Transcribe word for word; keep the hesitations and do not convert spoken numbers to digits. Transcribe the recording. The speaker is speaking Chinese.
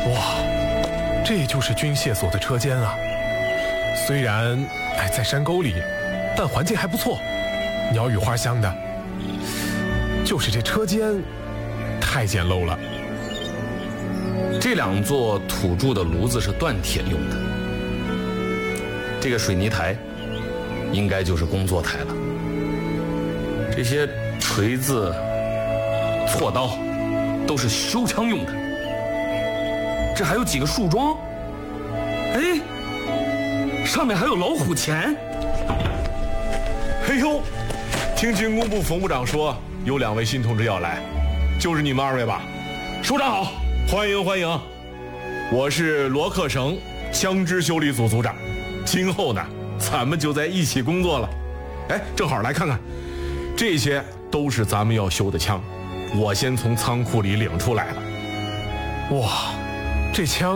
哇，这就是军械所的车间啊！虽然哎在山沟里，但环境还不错，鸟语花香的。就是这车间太简陋了。 这两座土铸的炉子是锻铁用的，这个水泥台应该就是工作台了。这些锤子、锉刀都是修枪用的。这还有几个树桩，哎，上面还有老虎钳。 嘿呦，听军工部冯部长说有两位新同志要来，就是你们二位吧？首长好，欢迎欢迎，我是罗克省枪支修理组组长，今后呢咱们就在一起工作了。哎，正好来看看，这些都是咱们要修的枪，我先从仓库里领出来了。 哇，这枪